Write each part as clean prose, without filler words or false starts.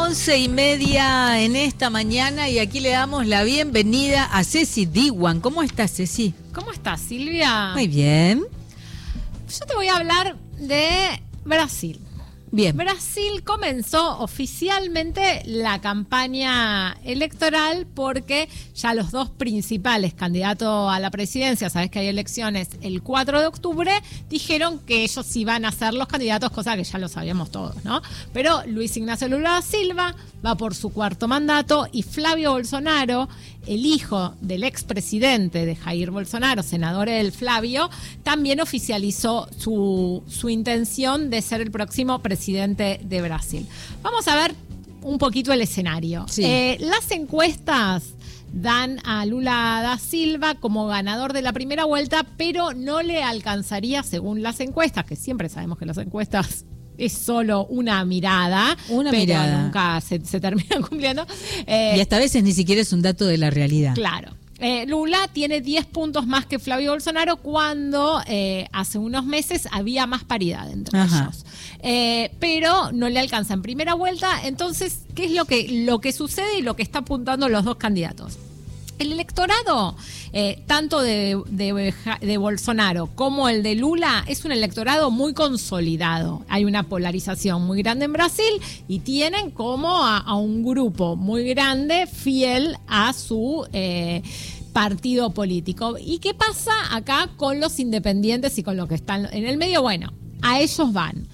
11:30 en esta mañana y aquí le damos la bienvenida a Ceci Diwan. ¿Cómo estás, Ceci? ¿Cómo estás, Silvia? Muy bien. Yo te voy a hablar de Brasil. Bien. Brasil comenzó oficialmente la campaña electoral porque ya los dos principales candidatos a la presidencia, sabes que hay elecciones el 4 de octubre, dijeron que ellos iban a ser los candidatos, cosa que ya lo sabíamos todos, ¿no? Pero Luis Ignacio Lula da Silva va por su cuarto mandato y Flavio Bolsonaro, el hijo del expresidente de Jair Bolsonaro, senador el Flavio, también oficializó su intención de ser el próximo presidente de Brasil. Vamos a ver un poquito el escenario. Sí. Las encuestas dan a Lula da Silva como ganador de la primera vuelta, pero no le alcanzaría, según las encuestas, que siempre sabemos que las encuestas es solo una mirada, pero nunca se terminan cumpliendo. Y hasta a veces ni siquiera es un dato de la realidad. Claro. Lula tiene 10 puntos más que Flavio Bolsonaro cuando hace unos meses había más paridad entre ellos. Pero no le alcanza en primera vuelta. Entonces, ¿qué es lo que sucede y lo que está apuntando los dos candidatos? El electorado, tanto de Bolsonaro como el de Lula, es un electorado muy consolidado. Hay una polarización muy grande en Brasil y tienen como a un grupo muy grande fiel a su partido político. ¿Y qué pasa acá con los independientes y con los que están en el medio? Bueno, a ellos van.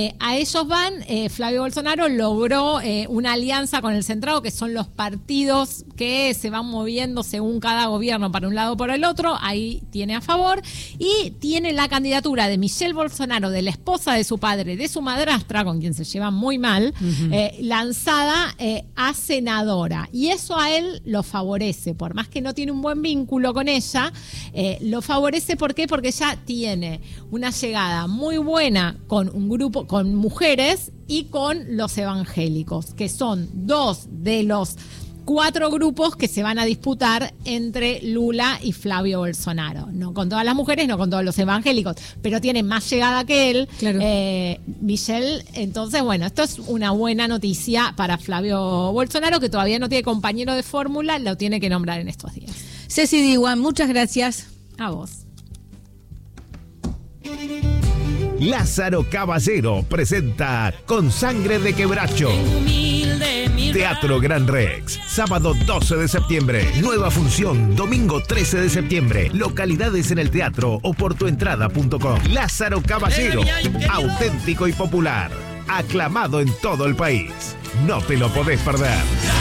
Flavio Bolsonaro logró una alianza con el centrado, que son los partidos que se van moviendo según cada gobierno para un lado o por el otro. Ahí tiene a favor. Y tiene la candidatura de Michelle Bolsonaro, de la esposa de su padre, de su madrastra, con quien se lleva muy mal, lanzada a senadora. Y eso a él lo favorece. Por más que no tiene un buen vínculo con ella, lo favorece. ¿Por qué? Porque ella tiene una llegada muy buena con un grupo, con mujeres y con los evangélicos, que son dos de los 4 grupos que se van a disputar entre Lula y Flavio Bolsonaro. No con todas las mujeres, no con todos los evangélicos, pero tiene más llegada que él, claro. Michelle. Entonces, bueno, esto es una buena noticia para Flavio Bolsonaro, que todavía no tiene compañero de fórmula, lo tiene que nombrar en estos días. Ceci Diwan, muchas gracias. A vos. Lázaro Caballero presenta Con Sangre de Quebracho. Teatro Gran Rex, sábado 12 de septiembre. Nueva función, domingo 13 de septiembre. Localidades en el teatro o por tuentrada.com. Lázaro Caballero, auténtico y popular. Aclamado en todo el país. No te lo podés perder.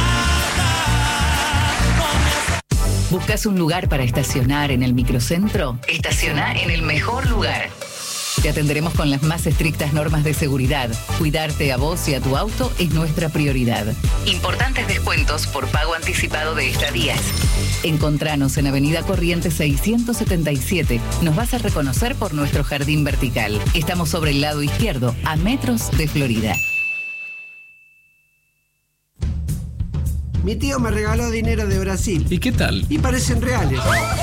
¿Buscas un lugar para estacionar en el microcentro? Estaciona en el mejor lugar. Te atenderemos con las más estrictas normas de seguridad. Cuidarte a vos y a tu auto es nuestra prioridad. Importantes descuentos por pago anticipado de estadías. Encontranos en Avenida Corrientes 677. Nos vas a reconocer por nuestro jardín vertical. Estamos sobre el lado izquierdo, a metros de Florida. Mi tío me regaló dinero de Brasil. ¿Y qué tal? Y parecen reales.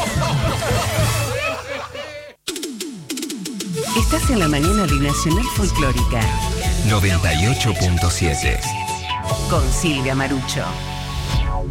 Estás en la mañana de Nacional Folclórica 98.7 con Silvia Marucho.